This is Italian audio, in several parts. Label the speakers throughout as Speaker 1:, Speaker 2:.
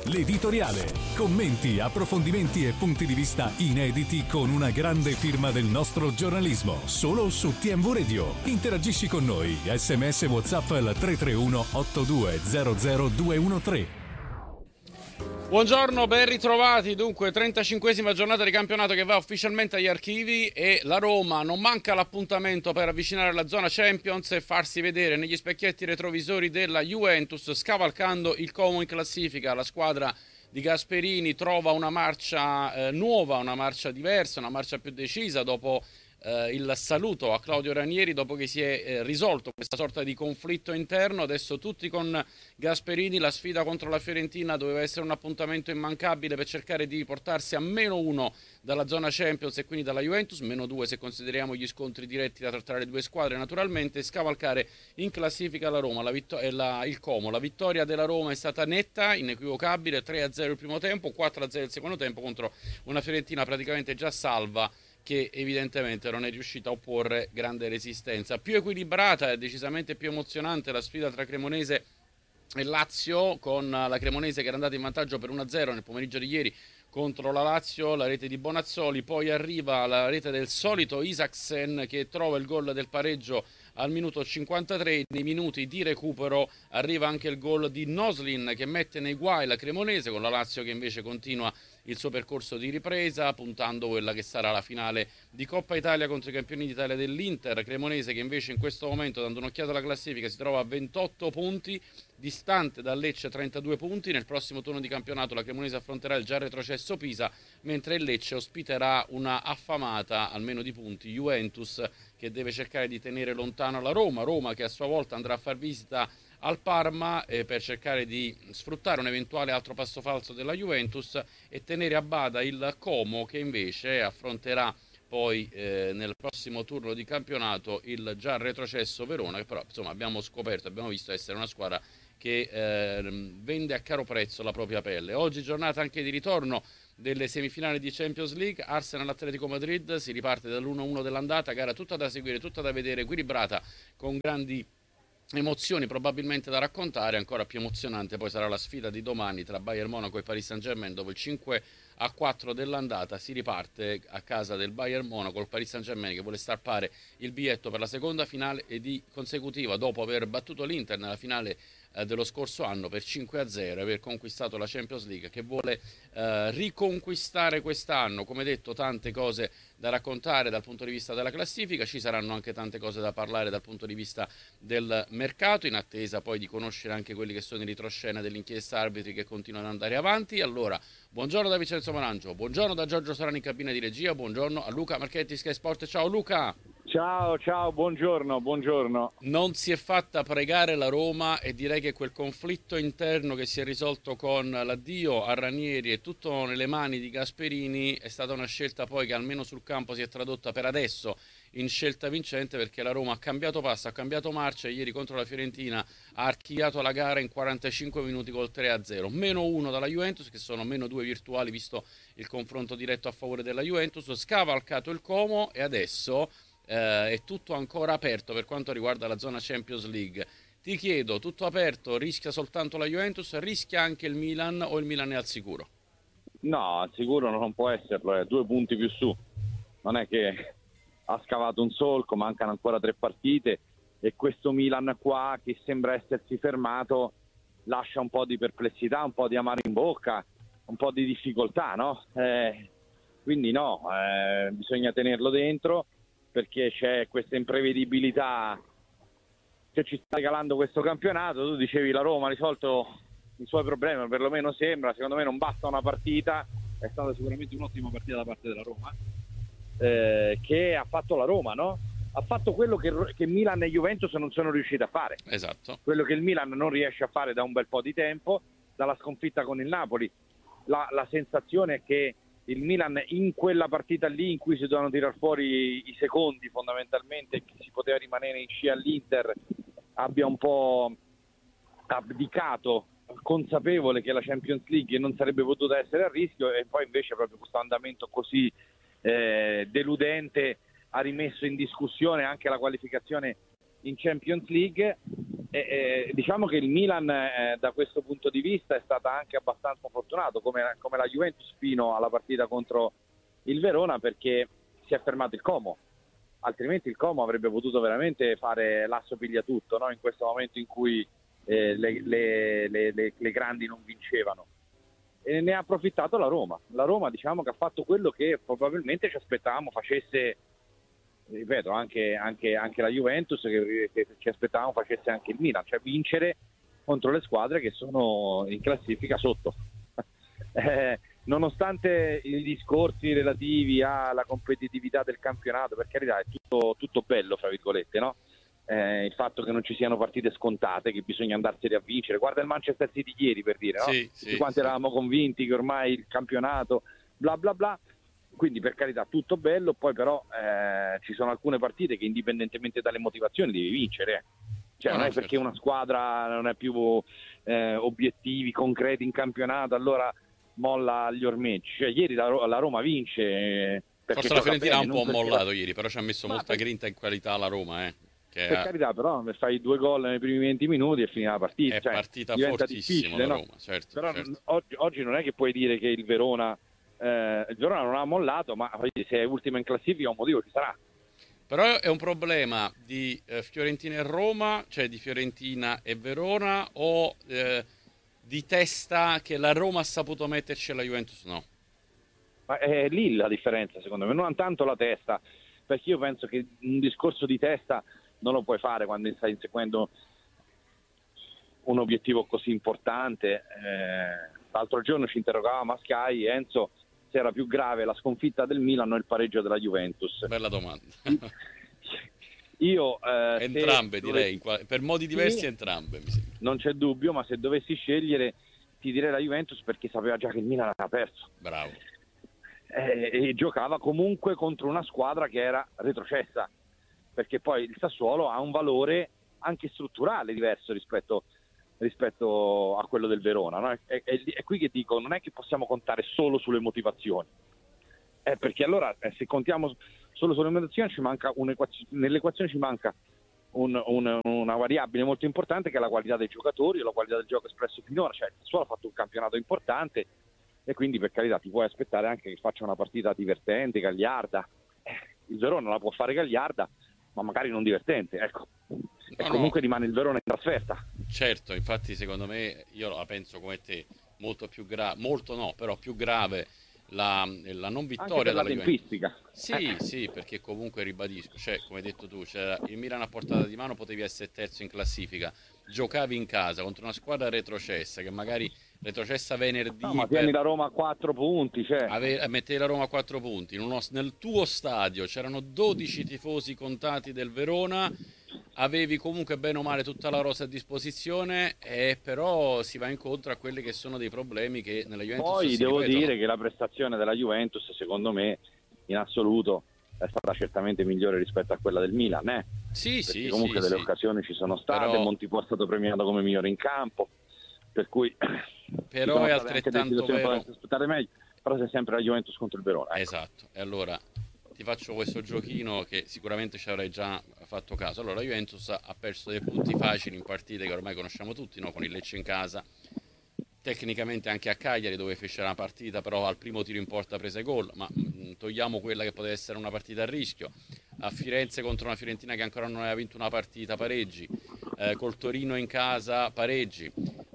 Speaker 1: l'editoriale. Commenti, approfondimenti e punti di vista inediti con una grande firma del nostro giornalismo. Solo su TMV Radio. Interagisci con noi. SMS WhatsApp al 331 8200 213.
Speaker 2: Buongiorno, ben ritrovati. Dunque, 35esima giornata di campionato che va ufficialmente agli archivi e la Roma non manca l'appuntamento per avvicinare la zona Champions e farsi vedere negli specchietti retrovisori della Juventus, scavalcando il Como in classifica. La squadra di Gasperini trova una marcia nuova, una marcia diversa, una marcia più decisa dopo il saluto a Claudio Ranieri, dopo che si è risolto questa sorta di conflitto interno. Adesso tutti con Gasperini. La sfida contro la Fiorentina doveva essere un appuntamento immancabile per cercare di portarsi a -1 dalla zona Champions e quindi dalla Juventus, -2 se consideriamo gli scontri diretti tra le due squadre naturalmente, e scavalcare in classifica la Roma, il Como. La vittoria della Roma è stata netta, inequivocabile, 3-0 il primo tempo, 4-0 il secondo tempo, contro una Fiorentina praticamente già salva, che evidentemente non è riuscita a opporre grande resistenza. Più equilibrata e decisamente più emozionante la sfida tra Cremonese e Lazio, con la Cremonese che era andata in vantaggio per 1-0 nel pomeriggio di ieri contro la Lazio, la rete di Bonazzoli, poi arriva la rete del solito Isaksen che trova il gol del pareggio al minuto 53. Nei minuti di recupero arriva anche il gol di Noslin che mette nei guai la Cremonese, con la Lazio che invece continua il suo percorso di ripresa, puntando quella che sarà la finale di Coppa Italia contro i campioni d'Italia dell'Inter. Cremonese che invece in questo momento, dando un'occhiata alla classifica, si trova a 28 punti, distante dal Lecce 32 punti. Nel prossimo turno di campionato la Cremonese affronterà il già retrocesso Pisa, mentre il Lecce ospiterà una affamata, almeno di punti, Juventus, che deve cercare di tenere lontano la Roma che a sua volta andrà a far visita al Parma per cercare di sfruttare un eventuale altro passo falso della Juventus e tenere a bada il Como, che invece affronterà poi nel prossimo turno di campionato il già retrocesso Verona, che però insomma abbiamo visto essere una squadra che vende a caro prezzo la propria pelle. Oggi giornata anche di ritorno delle semifinali di Champions League, Arsenal-Atletico Madrid, si riparte dall'1-1 dell'andata, gara tutta da seguire, tutta da vedere, equilibrata, con grandi emozioni probabilmente da raccontare. Ancora più emozionante poi sarà la sfida di domani tra Bayern Monaco e Paris Saint-Germain, dove il 5-4 dell'andata si riparte a casa del Bayern Monaco, il Paris Saint-Germain che vuole strappare il biglietto per la seconda finale consecutiva dopo aver battuto l'Inter nella finale dello scorso anno per 5-0 e aver conquistato la Champions League, che vuole riconquistare quest'anno. Come detto, tante cose da raccontare dal punto di vista della classifica, ci saranno anche tante cose da parlare dal punto di vista del mercato, in attesa poi di conoscere anche quelli che sono i retroscena dell'inchiesta arbitri che continuano ad andare avanti. Allora, buongiorno da Vincenzo Marangio, buongiorno da Giorgio Sorani in cabina di regia, buongiorno a Luca Marchetti, Sky Sport. Ciao Luca!
Speaker 3: Ciao, buongiorno.
Speaker 2: Non si è fatta pregare la Roma e direi che quel conflitto interno che si è risolto con l'addio a Ranieri e tutto nelle mani di Gasperini è stata una scelta poi che almeno sul campo si è tradotta per adesso in scelta vincente, perché la Roma ha cambiato passo, ha cambiato marcia. Ieri contro la Fiorentina ha archiviato la gara in 45 minuti col 3-0, -1 dalla Juventus, che sono -2 virtuali visto il confronto diretto a favore della Juventus, scavalcato il Como e adesso è tutto ancora aperto per quanto riguarda la zona Champions League. Ti chiedo, tutto aperto, rischia soltanto la Juventus, rischia anche il Milan o il Milan è al sicuro?
Speaker 3: No, al sicuro non può esserlo, è 2 punti più su, non è che ha scavato un solco, mancano ancora 3 partite e questo Milan qua che sembra essersi fermato lascia un po' di perplessità, un po' di amaro in bocca, un po' di difficoltà, no? Quindi no, bisogna tenerlo dentro, perché c'è questa imprevedibilità che ci sta regalando questo campionato. Tu dicevi la Roma ha risolto i suoi problemi, perlomeno sembra. Secondo me non basta una partita, è stata sicuramente un'ottima partita da parte della Roma, che ha fatto la Roma, no? Ha fatto quello che Milan e Juventus non sono riusciti a fare.
Speaker 2: Esatto.
Speaker 3: Quello che il Milan non riesce a fare da un bel po' di tempo, dalla sconfitta con il Napoli. La sensazione è che il Milan in quella partita lì in cui si dovevano tirar fuori i secondi fondamentalmente, che si poteva rimanere in scia all'Inter, abbia un po' abdicato, consapevole che la Champions League non sarebbe potuta essere a rischio, e poi invece proprio questo andamento così deludente ha rimesso in discussione anche la qualificazione in Champions League. Diciamo che il Milan da questo punto di vista è stata anche abbastanza fortunato, come la Juventus fino alla partita contro il Verona, perché si è fermato il Como, altrimenti il Como avrebbe potuto veramente fare l'asso pigliatutto, no? In questo momento in cui le grandi non vincevano. E ne ha approfittato la Roma. La Roma, diciamo, che ha fatto quello che probabilmente ci aspettavamo facesse, ripeto, anche la Juventus, che ci aspettavamo facesse anche il Milan, cioè vincere contro le squadre che sono in classifica sotto. Nonostante i discorsi relativi alla competitività del campionato, per carità, è tutto bello, fra virgolette, no? Il fatto che non ci siano partite scontate, che bisogna andarsene a vincere. Guarda il Manchester City ieri, per dire, no?
Speaker 2: Sì,
Speaker 3: Tutti quanti eravamo convinti che ormai il campionato bla bla bla, quindi per carità tutto bello, poi però ci sono alcune partite che indipendentemente dalle motivazioni devi vincere, cioè non è
Speaker 2: certo.
Speaker 3: perché una squadra non è più obiettivi concreti in campionato allora molla agli ormeggi. Cioè ieri la Roma vince perché
Speaker 2: Forse la
Speaker 3: gioca
Speaker 2: Fiorentina ha
Speaker 3: bene,
Speaker 2: un po'
Speaker 3: non perché
Speaker 2: mollato ieri, però ci ha messo molta grinta in qualità la Roma, che
Speaker 3: per carità, però fai 2 gol nei primi 20 minuti e finì la partita.
Speaker 2: è
Speaker 3: Cioè,
Speaker 2: partita
Speaker 3: diventa
Speaker 2: fortissimo
Speaker 3: difficile,
Speaker 2: la
Speaker 3: no?
Speaker 2: Roma, certo,
Speaker 3: Però
Speaker 2: certo.
Speaker 3: oggi non è che puoi dire che il Verona non ha mollato, ma se è ultima in classifica un motivo ci sarà.
Speaker 2: Però è un problema di Fiorentina e Roma, cioè di Fiorentina e Verona, o di testa che la Roma ha saputo metterci e la Juventus no?
Speaker 3: Ma è lì la differenza, secondo me, non tanto la testa, perché io penso che un discorso di testa non lo puoi fare quando stai inseguendo un obiettivo così importante. L'altro giorno ci interrogavamo a Sky, Enzo, se era più grave la sconfitta del Milan o il pareggio della Juventus.
Speaker 2: Bella domanda.
Speaker 3: Io
Speaker 2: entrambe direi, per modi diversi
Speaker 3: sì,
Speaker 2: entrambe mi sembra.
Speaker 3: non c'è dubbio, ma se dovessi scegliere ti direi la Juventus, perché sapeva già che il Milan aveva perso.
Speaker 2: Bravo.
Speaker 3: E giocava comunque contro una squadra che era retrocessa, perché poi il Sassuolo ha un valore anche strutturale diverso rispetto a quello del Verona, no? È qui che dico, non è che possiamo contare solo sulle motivazioni, perché allora se contiamo solo sulle motivazioni ci manca nell'equazione ci manca una variabile molto importante, che è la qualità dei giocatori o la qualità del gioco espresso finora. Cioè il Sassuolo ha fatto un campionato importante e quindi per carità ti puoi aspettare anche che faccia una partita divertente, gagliarda. Il Verona la può fare gagliarda, ma magari non divertente, ecco. E comunque rimane il Verona in trasferta.
Speaker 2: Certo, infatti secondo me, io la penso come te, molto più grave, molto no, però più grave la non vittoria della
Speaker 3: tempistica.
Speaker 2: Juventus. Sì, perché comunque ribadisco, cioè come hai detto tu, il Milan a portata di mano, potevi essere terzo in classifica, giocavi in casa contro una squadra retrocessa che magari retrocessa venerdì.
Speaker 3: No, ma tieni la Roma a 4 punti, cioè.
Speaker 2: Mettevi la Roma a 4 punti nel tuo stadio c'erano 12 tifosi contati del Verona, avevi comunque bene o male tutta la rosa a disposizione, però si va incontro a quelli che sono dei problemi che nella Juventus
Speaker 3: poi
Speaker 2: si
Speaker 3: devo
Speaker 2: ripetono.
Speaker 3: dire che la prestazione della Juventus secondo me in assoluto è stata certamente migliore rispetto a quella del Milan,
Speaker 2: Sì,
Speaker 3: comunque delle occasioni ci sono state, però Montipò è stato premiato come migliore in campo, per cui
Speaker 2: però è altrettanto vero,
Speaker 3: aspettare meglio, però c'è sempre la Juventus contro il Verona, ecco.
Speaker 2: Esatto. E allora ti faccio questo giochino che sicuramente ci avrai già fatto caso. Allora la Juventus ha perso dei punti facili in partite che ormai conosciamo tutti, no? Con il Lecce in casa, tecnicamente anche a Cagliari dove fece la partita, però al primo tiro in porta prese gol, ma togliamo quella che poteva essere una partita a rischio. A Firenze contro una Fiorentina che ancora non aveva vinto una partita, pareggi. Col Torino in casa, pareggi.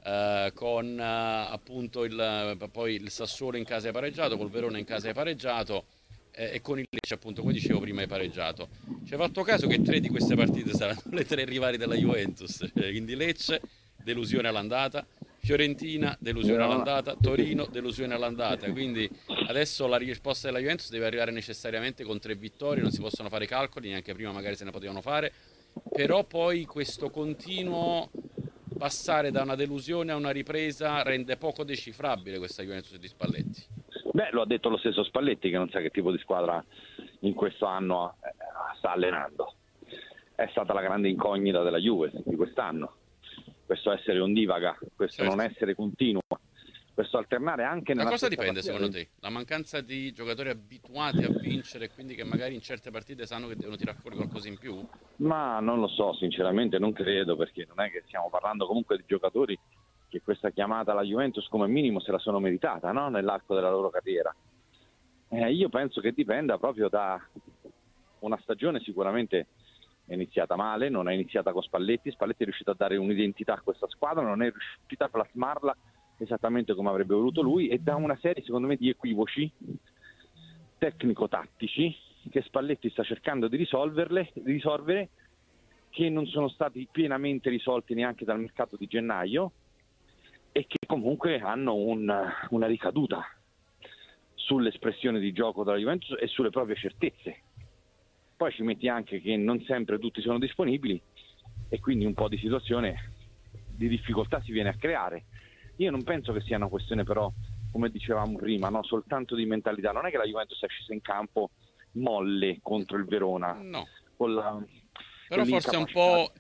Speaker 2: Con appunto poi il Sassuolo in casa è pareggiato, col Verona in casa è pareggiato, e con il Lecce, appunto, come dicevo prima, è pareggiato. Ci hai fatto caso che 3 di queste partite saranno le 3 rivali della Juventus, quindi Lecce, delusione all'andata, Fiorentina, delusione all'andata, Torino, delusione all'andata. Quindi adesso la risposta della Juventus deve arrivare necessariamente con 3 vittorie, non si possono fare calcoli, neanche prima magari se ne potevano fare, però poi questo continuo passare da una delusione a una ripresa rende poco decifrabile questa Juventus di Spalletti.
Speaker 3: Beh, lo ha detto lo stesso Spalletti, che non sa che tipo di squadra in questo anno sta allenando. È stata la grande incognita della Juve di quest'anno, questo essere ondivaga, questo non essere continuo, questo alternare anche nella
Speaker 2: Da cosa
Speaker 3: stessa
Speaker 2: dipende
Speaker 3: partita.
Speaker 2: secondo te? La mancanza di giocatori abituati a vincere, quindi che magari in certe partite sanno che devono tirare fuori qualcosa in più?
Speaker 3: Ma non lo so, sinceramente non credo, perché non è che stiamo parlando comunque di giocatori che questa chiamata alla Juventus come minimo se la sono meritata, no? Nell'arco della loro carriera. Io penso che dipenda proprio da una stagione sicuramente è iniziata male, non è iniziata con Spalletti è riuscito a dare un'identità a questa squadra, non è riuscito a plasmarla esattamente come avrebbe voluto lui, e da una serie secondo me di equivoci tecnico-tattici che Spalletti sta cercando di risolvere, che non sono stati pienamente risolti neanche dal mercato di gennaio e che comunque hanno una ricaduta sull'espressione di gioco della Juventus e sulle proprie certezze. Poi ci metti anche che non sempre tutti sono disponibili e quindi un po' di situazione di difficoltà si viene a creare. Io non penso che sia una questione però, come dicevamo prima, no? Soltanto di mentalità. Non è che la Juventus è scesa in campo molle contro il Verona.
Speaker 2: No.
Speaker 3: Però
Speaker 2: Forse è un po'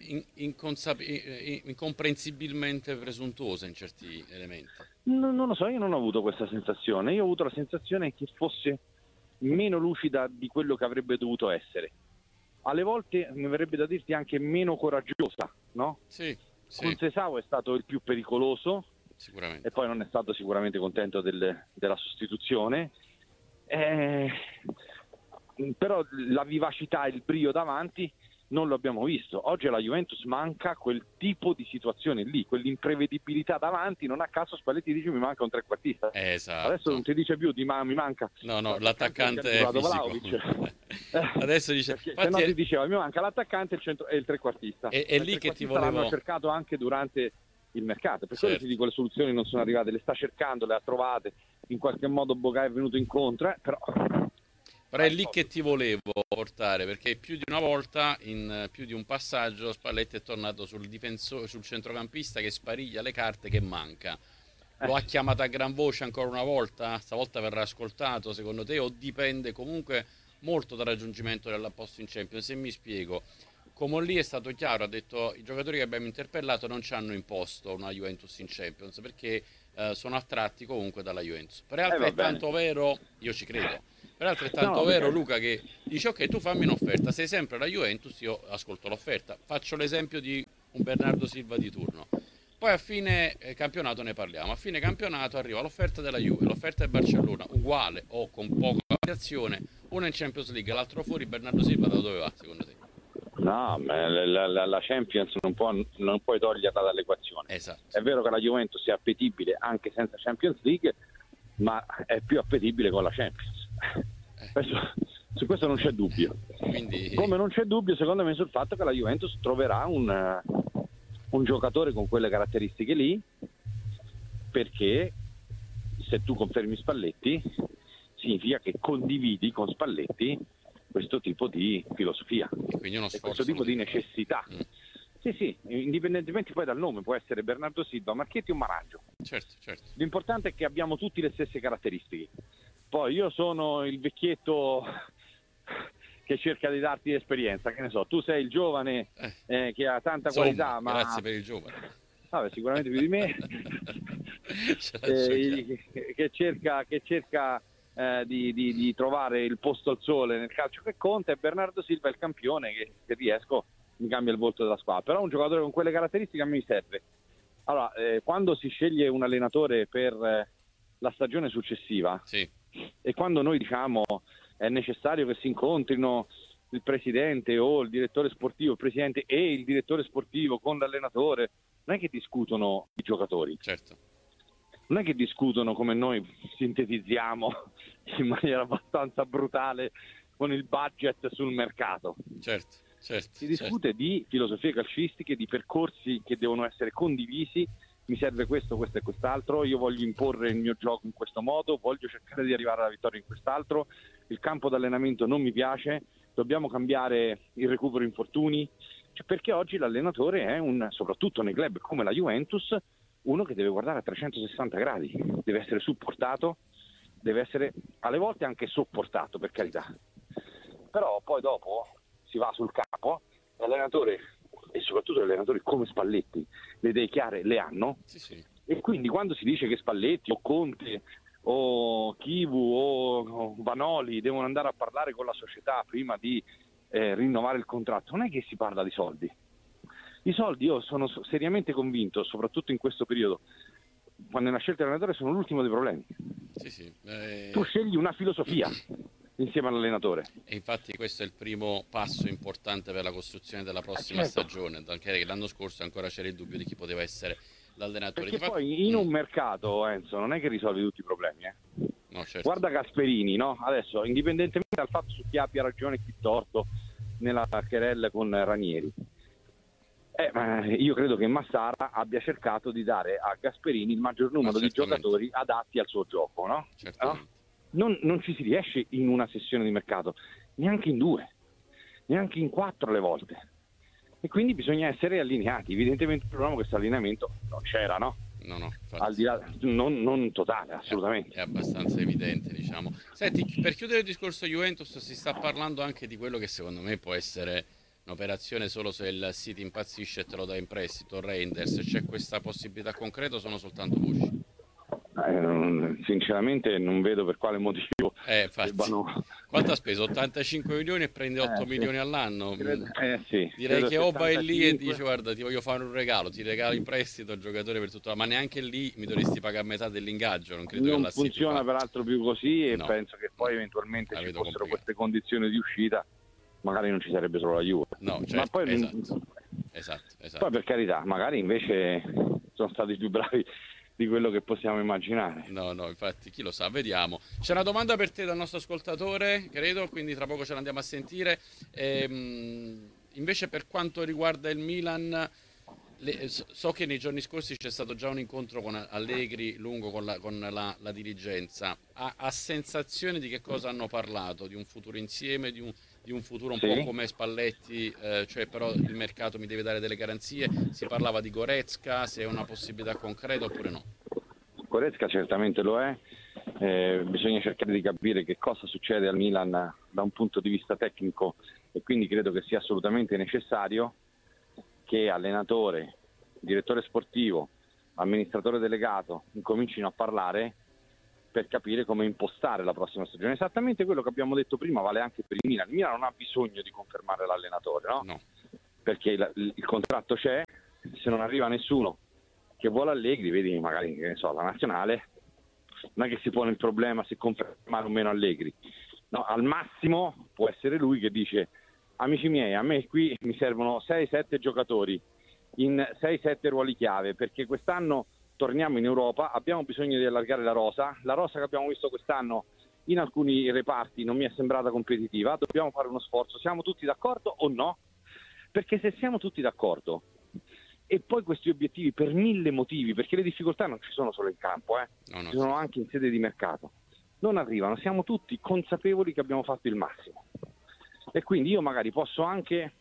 Speaker 2: incomprensibilmente presuntuosa in certi elementi.
Speaker 3: Non lo so, io non ho avuto questa sensazione. Io ho avuto la sensazione che fosse meno lucida di quello che avrebbe dovuto essere. Alle volte mi verrebbe da dirti anche meno coraggiosa, no?
Speaker 2: Sì.
Speaker 3: Conceição è stato il più pericoloso,
Speaker 2: sicuramente,
Speaker 3: e poi non è stato sicuramente contento della sostituzione. Però la vivacità e il brio davanti non lo abbiamo visto. Oggi alla Juventus manca quel tipo di situazione lì, quell'imprevedibilità davanti. Non a caso Spalletti dice mi manca un trequartista.
Speaker 2: Esatto.
Speaker 3: Adesso non ti dice più mi manca.
Speaker 2: No, l'attaccante è fisico. Adesso dice,
Speaker 3: se no ti diceva mi manca l'attaccante e il trequartista.
Speaker 2: È lì che ti volevo...
Speaker 3: L'hanno cercato anche durante il mercato, per quello ti dico, le soluzioni non sono arrivate, le sta cercando, le ha trovate, in qualche modo Boga è venuto incontro, però
Speaker 2: è lì che ti volevo portare, perché più di una volta, in più di un passaggio, Spalletti è tornato sul centrocampista che spariglia le carte, che manca. Lo ha chiamato a gran voce ancora una volta? Stavolta verrà ascoltato secondo te, o dipende comunque molto dal raggiungimento dell'apposto in Champions? Se mi spiego, come lì è stato chiaro, ha detto i giocatori che abbiamo interpellato non ci hanno imposto una Juventus in Champions perché sono attratti comunque dalla Juventus. Per altro è tanto vero, io ci credo, per altro è tanto vero Luca, che dice ok, tu fammi un'offerta, sei sempre la Juventus, io ascolto l'offerta. Faccio l'esempio di un Bernardo Silva di turno, poi a fine campionato ne parliamo, a fine campionato arriva l'offerta della Juve, l'offerta del Barcellona, uguale o con poca variazione, una in Champions League, l'altro fuori. Bernardo Silva da dove va secondo te?
Speaker 3: No, la Champions non puoi toglierla dall'equazione.
Speaker 2: Esatto.
Speaker 3: È vero che la Juventus è appetibile anche senza Champions League, ma è più appetibile con la Champions. Su questo non c'è dubbio.
Speaker 2: Quindi...
Speaker 3: Come non c'è dubbio secondo me sul fatto che la Juventus troverà un giocatore con quelle caratteristiche lì, perché se tu confermi Spalletti significa che condividi con Spalletti questo tipo di filosofia e questo tipo di necessità. Sì, indipendentemente poi dal nome, può essere Bernardo Silva, Marchetti o Maraggio.
Speaker 2: Certo.
Speaker 3: L'importante è che abbiamo tutti le stesse caratteristiche. Poi io sono il vecchietto che cerca di darti esperienza, che ne so, tu sei il giovane che ha tanta qualità, ma
Speaker 2: grazie per il giovane.
Speaker 3: Vabbè, sicuramente più di me. che cerca di trovare il posto al sole nel calcio che conta, e Bernardo Silva è il campione che se riesco mi cambia il volto della squadra. Però un giocatore con quelle caratteristiche a me mi serve. Allora, quando si sceglie un allenatore per la stagione successiva,
Speaker 2: sì,
Speaker 3: e quando noi diciamo è necessario che si incontrino il presidente o il direttore sportivo, il presidente e il direttore sportivo con l'allenatore, non è che discutono i giocatori.
Speaker 2: Certo.
Speaker 3: Non è che discutono come noi sintetizziamo in maniera abbastanza brutale con il budget sul mercato.
Speaker 2: Certo.
Speaker 3: Si discute di filosofie calcistiche, di percorsi che devono essere condivisi. Mi serve questo e quest'altro, io voglio imporre il mio gioco in questo modo, voglio cercare di arrivare alla vittoria in quest'altro, il campo d'allenamento non mi piace, dobbiamo cambiare il recupero infortuni, perché oggi l'allenatore è soprattutto nei club come la Juventus, uno che deve guardare a 360 gradi, deve essere supportato, deve essere alle volte anche sopportato, per carità, però poi dopo si va sul campo, l'allenatore e soprattutto gli allenatori come Spalletti le idee chiare le hanno,
Speaker 2: sì.
Speaker 3: E quindi quando si dice che Spalletti o Conte o Chivu o Vanoli devono andare a parlare con la società prima di rinnovare il contratto, non è che si parla di soldi. I soldi, io sono seriamente convinto, soprattutto in questo periodo, quando è una scelta di allenatore, sono l'ultimo dei problemi.
Speaker 2: Sì.
Speaker 3: Tu scegli una filosofia insieme all'allenatore.
Speaker 2: E infatti questo è il primo passo importante per la costruzione della prossima stagione, anche l'anno scorso ancora c'era il dubbio di chi poteva essere l'allenatore.
Speaker 3: Perché poi in un mercato, Enzo, non è che risolvi tutti i problemi.
Speaker 2: No, certo.
Speaker 3: Guarda Gasperini, no? Adesso, indipendentemente dal fatto su chi abbia ragione e chi torto nella querella con Ranieri, io credo che Massara abbia cercato di dare a Gasperini il maggior numero di giocatori adatti al suo gioco, no?
Speaker 2: Certamente.
Speaker 3: Non ci si riesce in una sessione di mercato, neanche in 2, neanche in 4 alle volte. E quindi bisogna essere allineati. Evidentemente il problema questo allineamento non c'era, no?
Speaker 2: No,
Speaker 3: al di là, non totale, assolutamente.
Speaker 2: È abbastanza evidente, diciamo. Senti, per chiudere il discorso Juventus, si sta parlando anche di quello che secondo me può essere un'operazione solo se il City impazzisce e te lo dà in prestito, Reinders. C'è questa possibilità concreta o sono soltanto voci?
Speaker 3: Sinceramente non vedo per quale motivo
Speaker 2: quanto ha speso? 85 milioni e prende 8 milioni all'anno? Direi che o
Speaker 3: 75.
Speaker 2: vai lì e dici guarda ti voglio fare un regalo, ti regalo in prestito il giocatore per tutto, ma neanche lì mi dovresti pagare metà dell'ingaggio. Non credo
Speaker 3: non
Speaker 2: che la City
Speaker 3: funziona peraltro più così e
Speaker 2: no,
Speaker 3: penso che poi eventualmente ci fossero
Speaker 2: complicato.
Speaker 3: queste condizioni di uscita, magari non ci sarebbe solo la Juve.
Speaker 2: No, certo,
Speaker 3: ma poi
Speaker 2: esatto.
Speaker 3: Poi per carità, magari invece sono stati più bravi di quello che possiamo immaginare.
Speaker 2: No, infatti chi lo sa, vediamo. C'è una domanda per te dal nostro ascoltatore, credo, quindi tra poco ce l'andiamo a sentire. Invece per quanto riguarda il Milan, so che nei giorni scorsi c'è stato già un incontro con Allegri lungo con la dirigenza. Ha sensazione di che cosa hanno parlato? Di un futuro insieme, di un futuro un po' come Spalletti, cioè però il mercato mi deve dare delle garanzie? Si parlava di Goretzka, se è una possibilità concreta oppure no?
Speaker 3: Goretzka certamente lo è, bisogna cercare di capire che cosa succede al Milan da un punto di vista tecnico e quindi credo che sia assolutamente necessario che allenatore, direttore sportivo, amministratore delegato incomincino a parlare per capire come impostare la prossima stagione. Esattamente quello che abbiamo detto prima vale anche per il Milan. Il Milan non ha bisogno di confermare l'allenatore, no? Perché il contratto c'è, se non arriva nessuno che vuole Allegri, vedi magari la nazionale, non è che si pone il problema se confermare o meno Allegri. No, al massimo può essere lui che dice amici miei, a me qui mi servono 6-7 giocatori in 6-7 ruoli chiave perché quest'anno torniamo in Europa, abbiamo bisogno di allargare la rosa che abbiamo visto quest'anno in alcuni reparti non mi è sembrata competitiva, dobbiamo fare uno sforzo, siamo tutti d'accordo o no? Perché se siamo tutti d'accordo e poi questi obiettivi per 1000 motivi, perché le difficoltà non ci sono solo in campo, ci sono anche in sede di mercato, non arrivano, siamo tutti consapevoli che abbiamo fatto il massimo e quindi io magari posso anche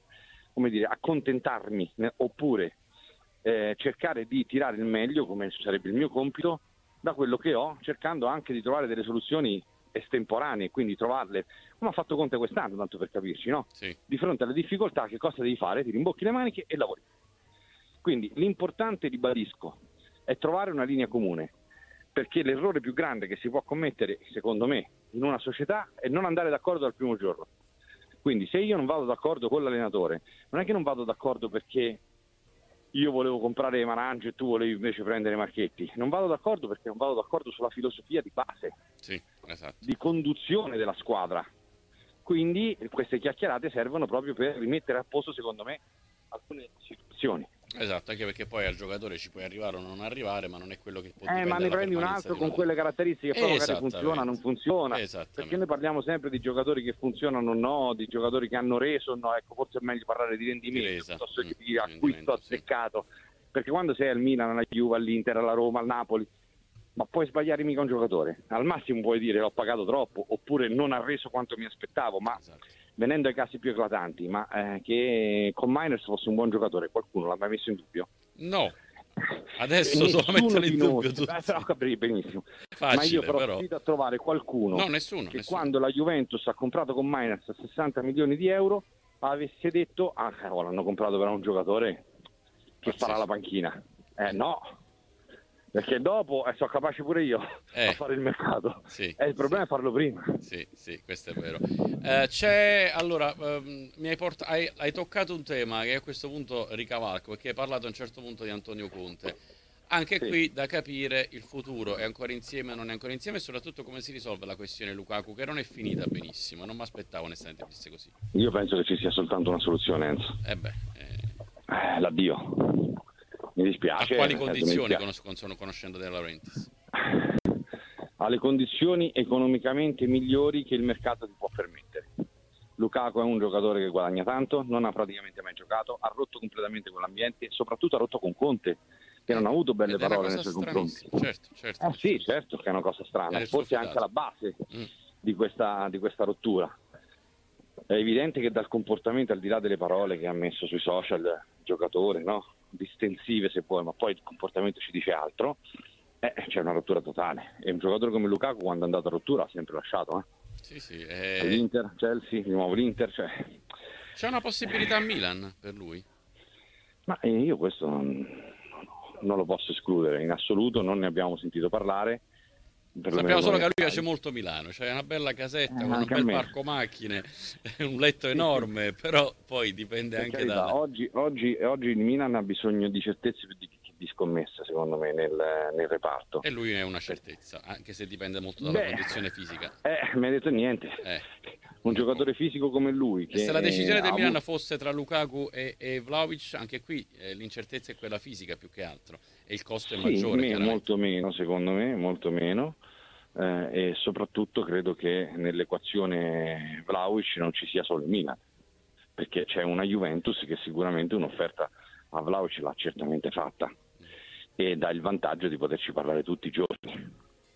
Speaker 3: accontentarmi oppure cercare di tirare il meglio, come sarebbe il mio compito, da quello che ho, cercando anche di trovare delle soluzioni estemporanee, quindi trovarle, come ha fatto Conte quest'anno, tanto per capirci, no?
Speaker 2: Sì.
Speaker 3: Di fronte alle difficoltà che cosa devi fare? Ti rimbocchi le maniche e lavori. Quindi l'importante, ribadisco, è trovare una linea comune, perché l'errore più grande che si può commettere, secondo me, in una società è non andare d'accordo dal primo giorno. Quindi se io non vado d'accordo con l'allenatore, non è che non vado d'accordo perché io volevo comprare Marange e tu volevi invece prendere Marchetti, non vado d'accordo perché non vado d'accordo sulla filosofia di base, di conduzione della squadra. Quindi queste chiacchierate servono proprio per rimettere a posto, secondo me, alcune situazioni.
Speaker 2: Esatto, anche perché poi al giocatore ci puoi arrivare o non arrivare, ma non è quello che può dipendere.
Speaker 3: Ma ne prendi un altro con quelle caratteristiche, poi magari funziona, non funziona. Perché noi parliamo sempre di giocatori che funzionano o no, di giocatori che hanno reso o no. Ecco, forse è meglio parlare di rendimento piuttosto che di acquisto azzeccato. Perché quando sei al Milan, alla Juve, all'Inter, alla Roma, al Napoli, ma puoi sbagliare mica un giocatore. Al massimo puoi dire l'ho pagato troppo, oppure non ha reso quanto mi aspettavo, ma venendo ai casi più eclatanti, ma che con Miners fosse un buon giocatore, qualcuno l'ha mai messo in dubbio?
Speaker 2: No, adesso solo mettono in dubbio tutti.
Speaker 3: Però capirei benissimo.
Speaker 2: Facile,
Speaker 3: ma io però riuscito a trovare qualcuno che quando la Juventus ha comprato con Miners a 60 milioni di euro avesse detto cavolo, hanno comprato però un giocatore che farà la panchina. No, Perché dopo sono capace pure io a fare il mercato.
Speaker 2: Sì,
Speaker 3: Il problema è farlo prima.
Speaker 2: Sì, questo è vero. Allora, hai toccato un tema che a questo punto ricavalco, perché hai parlato a un certo punto di Antonio Conte. Anche
Speaker 3: Sì.
Speaker 2: qui da capire il futuro, è ancora insieme o non è ancora insieme, e soprattutto come si risolve la questione Lukaku, che non è finita benissimo. Non mi aspettavo onestamente fosse così.
Speaker 3: Io penso che ci sia soltanto una soluzione, Enzo. L'addio. Mi dispiace.
Speaker 2: A quali condizioni, conoscendo De Laurentiis?
Speaker 3: Alle condizioni economicamente migliori che il mercato ti può permettere. Lukaku è un giocatore che guadagna tanto, non ha praticamente mai giocato, ha rotto completamente con l'ambiente e soprattutto ha rotto con Conte, che non ha avuto belle parole nei suoi confronti.
Speaker 2: Certo.
Speaker 3: Sì, certo che è una cosa strana, forse anche la base di questa rottura. È evidente che dal comportamento, al di là delle parole che ha messo sui social, il giocatore, no? Distensive se vuoi, ma poi il comportamento ci dice altro, c'è una rottura totale. E un giocatore come Lukaku, quando è andato a rottura, ha sempre lasciato.
Speaker 2: Sì.
Speaker 3: L'Inter, Chelsea, di nuovo l'Inter.
Speaker 2: C'è una possibilità a Milan per lui?
Speaker 3: Ma io questo non lo posso escludere, in assoluto non ne abbiamo sentito parlare.
Speaker 2: Sappiamo solo che a lui piace molto Milano, c'è una bella casetta con un bel parco macchine, un letto enorme, però poi dipende
Speaker 3: per
Speaker 2: anche
Speaker 3: carità,
Speaker 2: da...
Speaker 3: Oggi il Milan ha bisogno di certezze più di scommesse, secondo me, nel reparto.
Speaker 2: E lui è una certezza, anche se dipende molto dalla condizione fisica.
Speaker 3: Mi hai detto niente. Un giocatore fisico come lui.
Speaker 2: E se la decisione del Milan fosse tra Lukaku e Vlahovic, anche qui l'incertezza è quella fisica più che altro, e il costo è maggiore.
Speaker 3: Molto meno, secondo me, molto meno. E soprattutto credo che nell'equazione Vlahovic non ci sia solo il Milan, perché c'è una Juventus che sicuramente un'offerta a Vlahovic l'ha certamente fatta e dà il vantaggio di poterci parlare tutti i giorni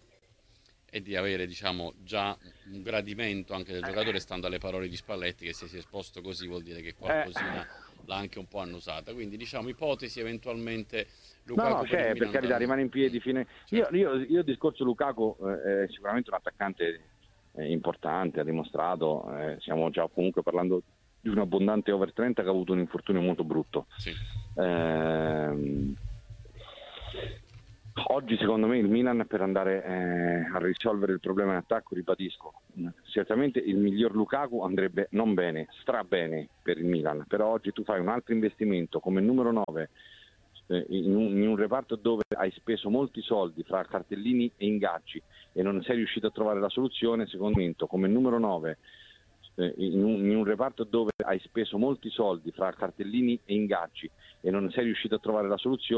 Speaker 2: e di avere, diciamo, già un gradimento anche del giocatore, stando alle parole di Spalletti, che se si è esposto così vuol dire che qualcosina l'ha anche un po' annusata. Quindi, diciamo, ipotesi eventualmente Lukaku
Speaker 3: per carità, rimane in piedi fine. Certo. Io il discorso Lukaku è sicuramente un attaccante importante, ha dimostrato, stiamo già comunque parlando di un abbondante over 30 che ha avuto un infortunio molto brutto.
Speaker 2: Sì.
Speaker 3: Oggi secondo me il Milan, per andare a risolvere il problema in attacco, ribadisco, certamente il miglior Lukaku andrebbe non bene, strabene per il Milan, però oggi tu fai un altro investimento come numero 9 in un reparto dove hai speso molti soldi fra cartellini e ingaggi e non sei riuscito a trovare la soluzione. Secondo me come numero 9 in un reparto dove hai speso molti soldi fra cartellini e ingaggi e non sei riuscito a trovare la soluzione,